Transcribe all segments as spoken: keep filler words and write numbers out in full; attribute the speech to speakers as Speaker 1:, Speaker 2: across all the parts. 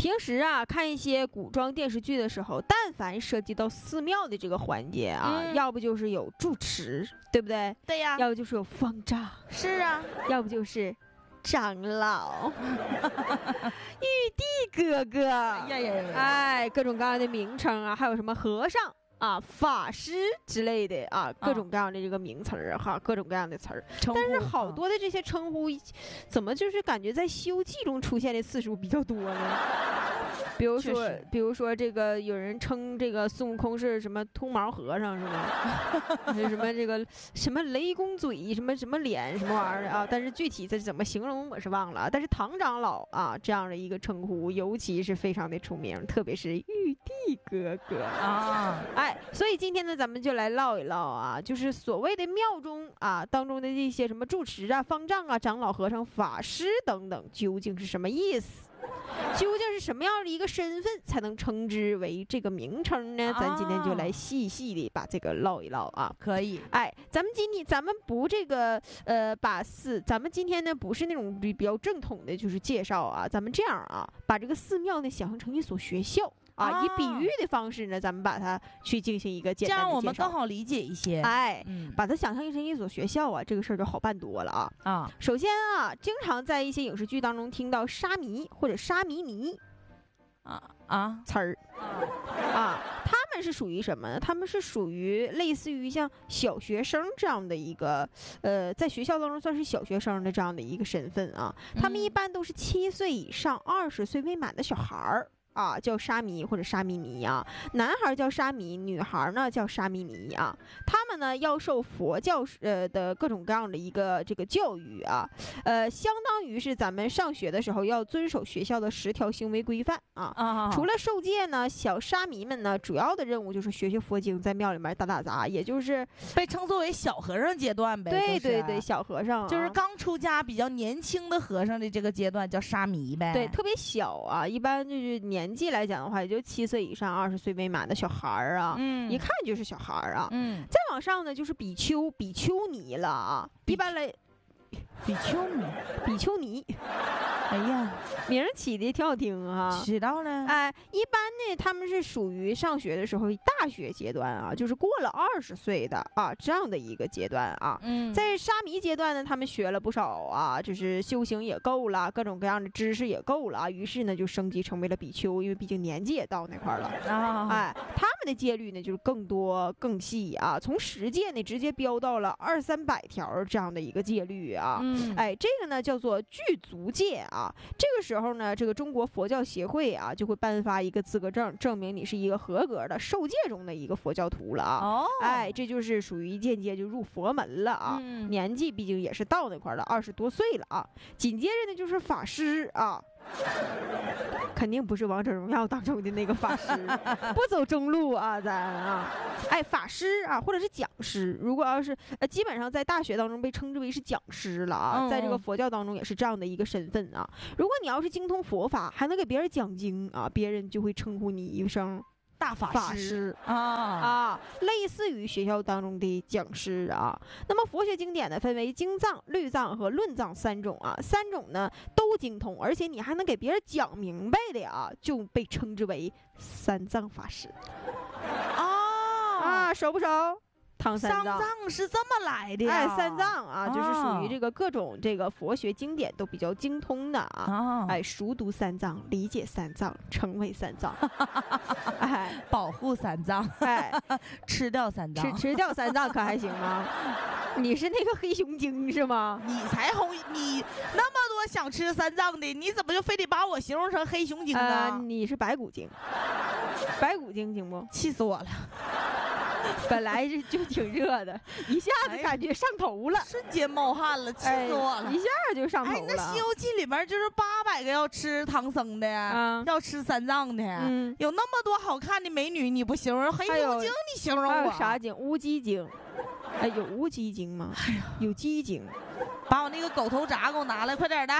Speaker 1: 平时啊，看一些古装电视剧的时候，但凡涉及到寺庙的这个环节啊，
Speaker 2: 嗯、
Speaker 1: 要不就是有住持，对不对？
Speaker 2: 对呀。
Speaker 1: 要不就是有方丈，
Speaker 2: 是啊。
Speaker 1: 要不就是长老、玉帝哥哥，
Speaker 2: 哎呀呀呀！
Speaker 1: 哎，各种各样的名称啊，还有什么和尚啊、法师之类的啊，各种各样的这个名词儿哈，各种各样的词儿。但是好多的这些称呼，怎么就是感觉在《西游记》中出现的次数比较多呢？比如说，比如说这个有人称这个孙悟空是什么秃毛和尚是吗？什么这个什么雷公嘴，什么什么脸，什么玩意儿啊？但是具体的怎么形容我是忘了。但是唐长老啊这样的一个称呼，尤其是非常的出名，特别是玉帝哥哥啊，哎，所以今天呢，咱们就来唠一唠啊，就是所谓的庙中啊当中的这些什么住持啊、方丈啊、长老、和尚、法师等等，究竟是什么意思？究竟是什么样的一个身份才能称之为这个名称呢？咱今天就来细细的把这个唠一唠啊。
Speaker 2: 可以，
Speaker 1: 哎，咱们今天咱们不这个呃，把寺，咱们今天呢不是那种比较正统的，就是介绍啊，咱们这样啊，把这个寺庙呢想象成一所学校。啊，以比喻的方式呢，咱们把它去进行一个简单的介绍，
Speaker 2: 这样我们更好理解一些。
Speaker 1: 哎，嗯、把它想象成一所学校啊，这个事儿就好办多了啊。啊，首先啊，经常在一些影视剧当中听到沙弥或者沙弥尼啊啊词儿啊，他们是属于什么呢？他们是属于类似于像小学生这样的一个呃，在学校当中算是小学生的这样的一个身份啊。他们一般都是七岁以上、二十岁未满的小孩儿。啊，叫沙弥或者沙弥尼啊，男孩叫沙弥，女孩呢叫沙弥尼啊。他们呢要受佛教呃的各种各样的一个这个教育啊，呃，相当于是咱们上学的时候要遵守学校的十条行为规范啊。啊除了受戒呢，小沙弥们呢主要的任务就是学学佛经，在庙里面打打杂，也就是
Speaker 2: 被称作为小和尚阶段呗。
Speaker 1: 对对对，
Speaker 2: 就是、
Speaker 1: 小和尚、啊、
Speaker 2: 就是刚出家比较年轻的和尚的这个阶段叫沙弥呗。
Speaker 1: 对，特别小啊，一般就是年。年纪来讲的话，也就七岁以上、二十岁未满的小孩儿啊，嗯，一看就是小孩儿啊，嗯，再往上呢就是比丘、比丘尼了啊，一般来，
Speaker 2: 比丘尼，
Speaker 1: 比丘尼，
Speaker 2: 哎呀，
Speaker 1: 名起的挺好听啊，
Speaker 2: 知道了，
Speaker 1: 哎，一般呢他们是属于上学的时候大学阶段啊，就是过了二十岁的啊这样的一个阶段啊，嗯，在沙弥阶段呢，他们学了不少啊，就是修行也够了，各种各样的知识也够了啊，于是呢就升级成为了比丘，因为毕竟年纪也到那块了啊，哎，他们的戒律呢就是更多更细啊，从十戒呢直接飙到了二三百条这样的一个戒律啊，嗯，哎，这个呢叫做具足戒啊，这个时候呢，这个中国佛教协会啊就会颁发一个资格证，证明你是一个合格的受戒中的一个佛教徒了啊，哦，哎，这就是属于间接就入佛门了啊，嗯，年纪毕竟也是到那块了，二十多岁了啊，紧接着呢就是法师啊。肯定不是王者荣耀当中的那个法师，不走中路啊，咱啊，哎，法师啊，或者是讲师，如果要是呃，基本上在大学当中被称之为是讲师了啊，在这个佛教当中也是这样的一个身份啊。如果你要是精通佛法，还能给别人讲经啊，别人就会称呼你一声
Speaker 2: 大法师,
Speaker 1: 法师啊啊，类似于学校当中的讲师啊。那么佛学经典呢，分为经藏、律藏和论藏三种啊，三种呢都精通，而且你还能给别人讲明白的啊，就被称之为三藏法师。
Speaker 2: 哦
Speaker 1: 啊，熟不熟？唐三藏，
Speaker 2: 三藏是这么来的呀？
Speaker 1: 哎，三藏啊，哦、就是属于这个各种这个佛学经典都比较精通的啊。哦、哎，熟读三藏，理解三藏，成为三藏，哎，
Speaker 2: 保护三藏，
Speaker 1: 哎，
Speaker 2: 吃掉三藏，
Speaker 1: 吃吃掉三藏可还行吗？你是那个黑熊精是吗？
Speaker 2: 你才红，你那么多想吃三藏的，你怎么就非得把我形容成黑熊精呢？
Speaker 1: 呃、你是白骨精，白骨精行不？
Speaker 2: 气死我了！
Speaker 1: 本来就就挺热的，一下子感觉上头了，哎、
Speaker 2: 瞬间冒汗了，气死我了！
Speaker 1: 哎、一下就上头了。
Speaker 2: 哎，那《西游记》里面就是八百个要吃唐僧的，嗯、要吃三藏的，嗯、有那么多好看的美女，你不形容黑熊精，你形容我？
Speaker 1: 还有啥精？乌鸡精？哎，有乌鸡精吗？哎呀，有鸡精。
Speaker 2: 把我那个狗头铡给我拿来，快点的！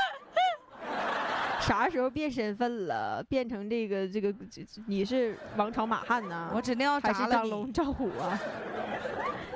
Speaker 1: 啥时候变身份了？变成这个这个，你是王朝马汉呢？
Speaker 2: 我指定要
Speaker 1: 还是张龙赵虎啊？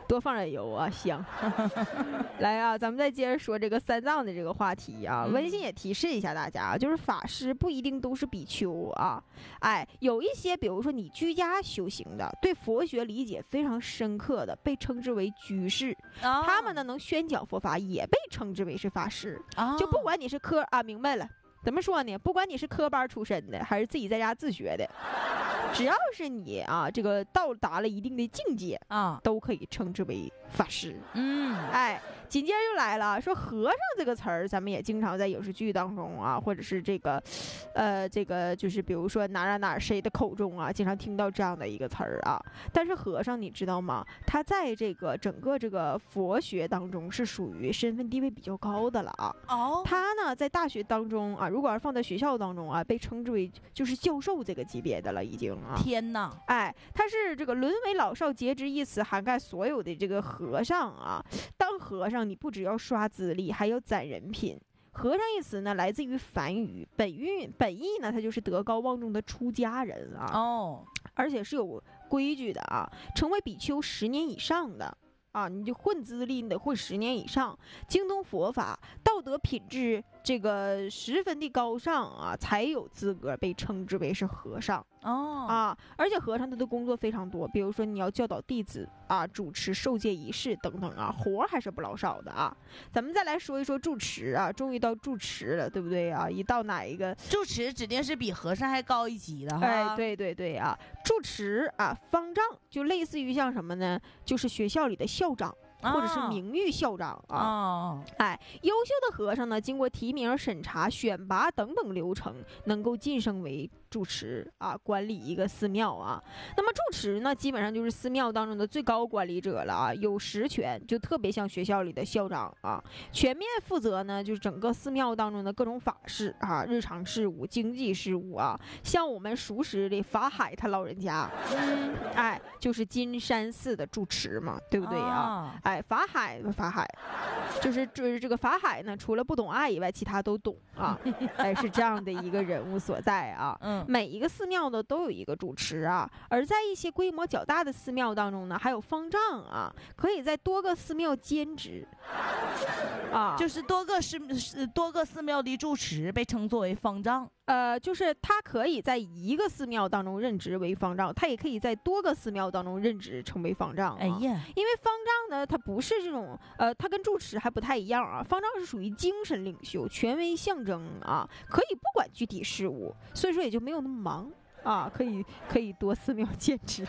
Speaker 1: 多放点油啊，香。来啊，咱们再接着说这个三藏的这个话题啊。嗯、温馨也提示一下大家，就是法师不一定都是比丘啊。哎，有一些比如说你居家修行的，对佛学理解非常深刻的，被称之为居士。哦、他们呢能宣讲佛法，也被称之为是法师。哦、就不管你是科啊，明白了。怎么说呢？不管你是科班出身的，还是自己在家自学的，只要是你啊，这个到达了一定的境界啊，都可以称之为法师。嗯，哎，紧接着又来了，说和尚这个词儿，咱们也经常在影视剧当中啊，或者是这个，呃，这个就是比如说哪哪哪谁的口中啊，经常听到这样的一个词儿啊。但是和尚，你知道吗？他在这个整个这个佛学当中是属于身份地位比较高的了啊。哦，他呢在大学当中啊。如果要放在学校当中啊，被称之为就是教授这个级别的了，已经啊！
Speaker 2: 天哪！
Speaker 1: 哎，他是这个沦为老少皆知一词，涵盖所有的这个和尚啊。当和尚，你不只要刷资历，还要攒人品。和尚一词呢，来自于梵语，本意本意呢，它就是德高望重的出家人啊。哦，而且是有规矩的啊，成为比丘十年以上的。啊，你就混资历，你得混十年以上，精通佛法，道德品质这个十分的高尚啊，才有资格被称之为是和尚。哦啊，而且和尚他的工作非常多，比如说你要教导弟子啊，主持受戒仪式等等啊，活还是不老少的啊。咱们再来说一说住持啊，终于到住持了，对不对啊？一到哪一个
Speaker 2: 住持，指定是比和尚还高一级的哈。
Speaker 1: 哎，对对对啊，住持啊，方丈就类似于像什么呢？就是学校里的校长。或者是名誉校长啊，哦、哎，优秀的和尚呢，经过提名、审查、选拔等等流程，能够晋升为住持啊，管理一个寺庙啊。那么住持呢，基本上就是寺庙当中的最高管理者了啊，有实权，就特别像学校里的校长啊，全面负责呢，就是整个寺庙当中的各种法事啊、日常事务、经济事务啊。像我们熟识的法海他老人家，嗯，哎，就是金山寺的住持嘛，对不对啊？哦哎，法海，法海，就是就是这个法海呢，除了不懂爱以外，其他都懂啊。哎，是这样的一个人物所在啊。嗯，每一个寺庙呢都有一个主持啊，而在一些规模较大的寺庙当中呢，还有方丈啊，可以在多个寺庙兼职。
Speaker 2: 啊，就是多个寺多个寺庙的住持被称作为方丈。
Speaker 1: 呃，就是他可以在一个寺庙当中任职为方丈，他也可以在多个寺庙当中任职成为方丈、啊。哎呀，因为方丈呢，他不是这种，呃，他跟住持还不太一样啊。方丈是属于精神领袖、权威象征啊，可以不管具体事务，所以说也就没有那么忙啊，可以可以多寺庙兼职。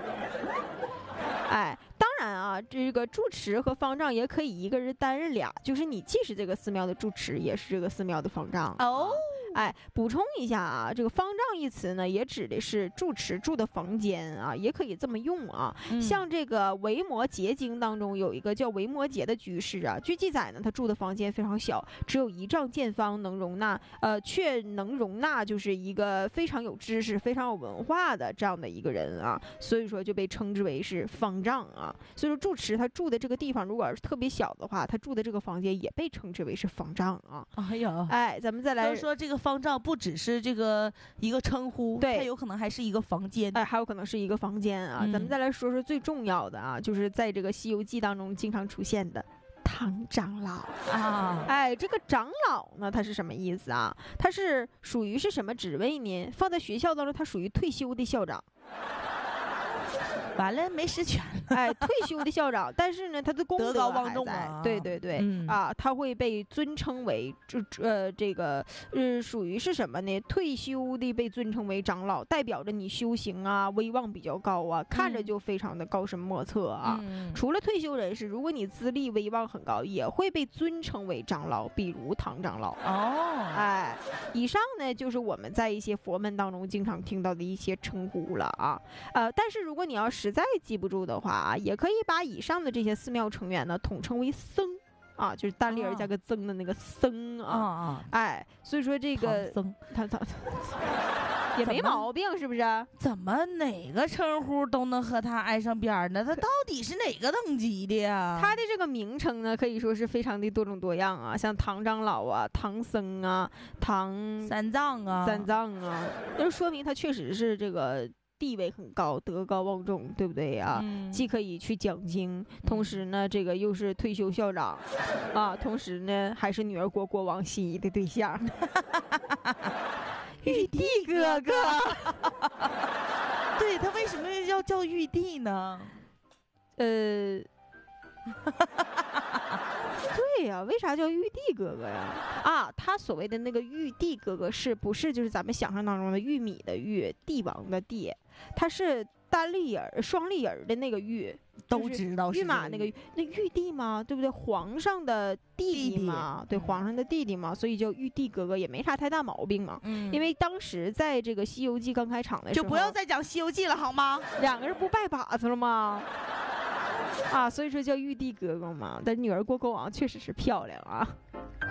Speaker 1: 哎，当然啊，这个住持和方丈也可以一个人担任俩，就是你既是这个寺庙的住持，也是这个寺庙的方丈哦。哎，补充一下啊，这个方丈一词呢，也指的是住持住的房间啊，也可以这么用啊。嗯、像这个《维摩诘经》当中有一个叫维摩诘的居士啊，据记载呢，他住的房间非常小，只有一丈见方，能容纳呃，却能容纳就是一个非常有知识、非常有文化的这样的一个人啊，所以说就被称之为是方丈啊。所以说住持他住的这个地方，如果是特别小的话，他住的这个房间也被称之为是方丈啊。
Speaker 2: 哎呀，
Speaker 1: 哎，咱们再来
Speaker 2: 说这个。方丈不只是这个一个称呼，
Speaker 1: 对，
Speaker 2: 它有可能还是一个房间，
Speaker 1: 哎，还有可能是一个房间啊。嗯、咱们再来说说最重要的啊，就是在这个《西游记》当中经常出现的唐长老啊。哎，这个长老呢，他是什么意思啊？他是属于是什么职位呢？放在学校当中，他属于退休的校长。
Speaker 2: 完了没实权了，
Speaker 1: 哎，退休的校长，但是呢，他的功德
Speaker 2: 德高望重啊，
Speaker 1: 对对对，嗯、啊，他会被尊称为这呃这个呃属于是什么呢？退休的被尊称为长老，代表着你修行啊威望比较高啊，看着就非常的高深莫测啊。嗯、除了退休人士，如果你资历威望很高，也会被尊称为长老，比如唐长老。哦，哎，以上呢就是我们在一些佛门当中经常听到的一些称呼了啊。呃，但是如果你要是实在记不住的话啊，也可以把以上的这些寺庙成员呢统称为僧啊，就是单立人加个僧的那个僧啊。啊哎，所以说这个
Speaker 2: 僧
Speaker 1: 他他也没毛病，是不是？
Speaker 2: 怎么哪个称呼都能和他挨上边呢？他到底是哪个等级的呀？
Speaker 1: 他的这个名称呢，可以说是非常的多种多样啊，像唐长老啊、唐僧啊、唐
Speaker 2: 三藏啊、
Speaker 1: 三藏啊，就说明他确实是这个。 地位很高，德高望重，对不对呀？嗯、既可以去讲经，同时呢，这个又是退休校长，啊，同时呢还是女儿国国王心仪的对象。玉帝哥哥，
Speaker 2: 对，他为什么要叫玉帝呢？
Speaker 1: 呃，对呀、啊，为啥叫玉帝哥哥呀？啊，他所谓的那个玉帝哥哥，是不是就是咱们想象当中的玉米的玉，帝王的帝？他是单立人、双立人的那个玉，
Speaker 2: 都知道是
Speaker 1: 玉马那个玉，那玉帝嘛，对不对？皇上的弟弟嘛，弟弟对，皇上的弟弟嘛，所以叫玉帝哥哥也没啥太大毛病嘛。嗯，因为当时在这个《西游记》刚开场的时候，
Speaker 2: 就不要再讲《西游记》了好吗？
Speaker 1: 两个人不拜把子了吗？啊，所以说叫玉帝哥哥嘛。但女儿国国王确实是漂亮啊。